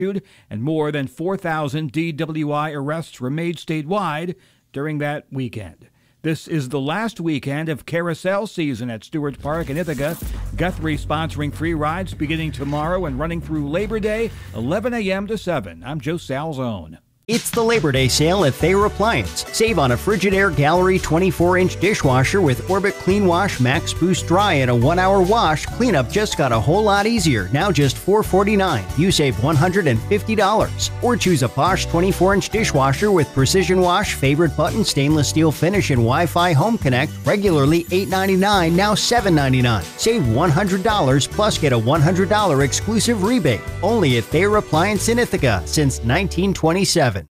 and more than 4,000 DWI arrests were made statewide during that weekend. This is the last weekend of carousel season at Stewart Park in Ithaca. Guthrie sponsoring free rides beginning tomorrow and running through Labor Day, 11 a.m. to 7. I'm Joe Salzone. It's the Labor Day sale at Thayer Appliance. Save on a Frigidaire Gallery 24-inch dishwasher with Orbit Clean Wash Max Boost Dry and a 1-hour wash. Cleanup just got a whole lot easier. Now just $4.49. You save $150. Or choose a Bosch 24-inch dishwasher with Precision Wash, Favorite Button, Stainless Steel Finish, and Wi-Fi Home Connect. Regularly $8.99, now $7.99. Save $100 plus get a $100 exclusive rebate. Only at Thayer Appliance in Ithaca since 1927.